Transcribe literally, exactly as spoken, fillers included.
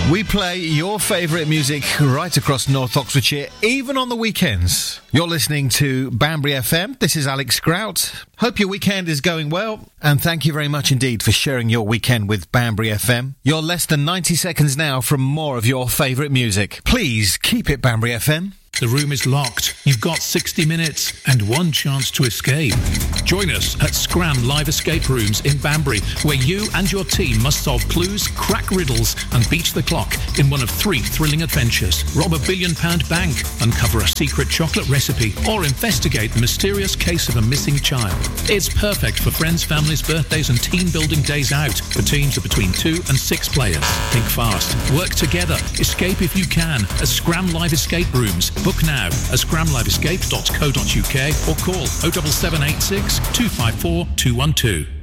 We play your favourite music right across North Oxfordshire, even on the weekends. You're listening to Banbury F M. This is Alex Grout. Hope your weekend is going well, and thank you very much indeed for sharing your weekend with Banbury F M. You're less than ninety seconds now from more of your favourite music. Please keep it Banbury F M. The room is locked. You've got sixty minutes and one chance to escape. Join us at Scram Live Escape Rooms in Banbury, where you and your team must solve clues, crack riddles and beat the clock in one of three thrilling adventures. Rob a billion pound bank, uncover a secret chocolate recipe, or investigate the mysterious case of a missing child. It's perfect for friends, families, birthdays and team building days out for teams of between two and six players. Think fast, work together, escape if you can at Scram Live Escape Rooms. Book now at scram live escape dot co dot uk or call oh seven seven eight six two five four two one two.